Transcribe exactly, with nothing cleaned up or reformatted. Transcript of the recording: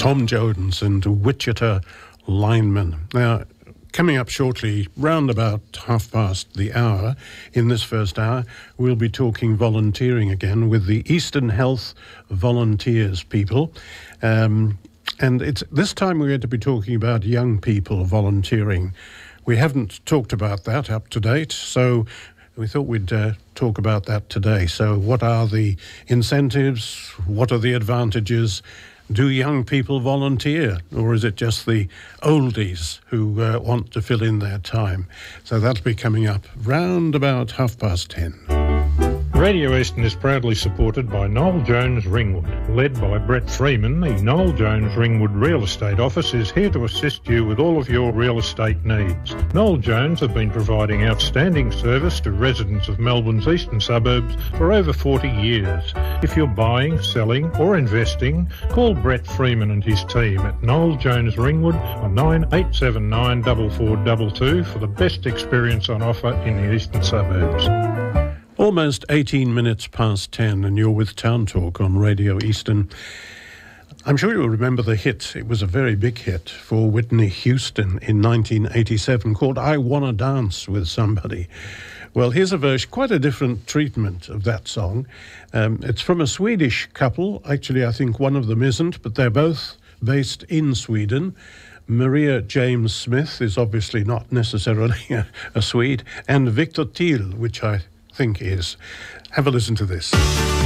Tom Jones and Wichita Lineman. Now, coming up shortly, round about half past the hour, in this first hour, we'll be talking volunteering again with the Eastern Health Volunteers people. Um, and it's this time we're going to be talking about young people volunteering. We haven't talked about that up to date, so we thought we'd uh, talk about that today. So what are the incentives? What are the advantages? Do young people volunteer, or is it just the oldies who uh, want to fill in their time? So that'll be coming up round about half past ten. Radio Eastern is proudly supported by Noel Jones Ringwood. Led by Brett Freeman, the Noel Jones Ringwood Real Estate Office is here to assist you with all of your real estate needs. Noel Jones have been providing outstanding service to residents of Melbourne's eastern suburbs for over forty years. If you're buying, selling or investing, call Brett Freeman and his team at Noel Jones Ringwood on nine eight seven nine, four four two two for the best experience on offer in the eastern suburbs. Almost eighteen minutes past ten, and you're with Town Talk on Radio Eastern. I'm sure you'll remember the hit. It was a very big hit for Whitney Houston in nineteen eighty-seven called I Wanna Dance With Somebody. Well, here's a version, quite a different treatment of that song. Um, it's from a Swedish couple. Actually, I think one of them isn't, but they're both based in Sweden. Maria James Smith is obviously not necessarily a, a Swede, and Victor Thiel, which I think is. Have a listen to this.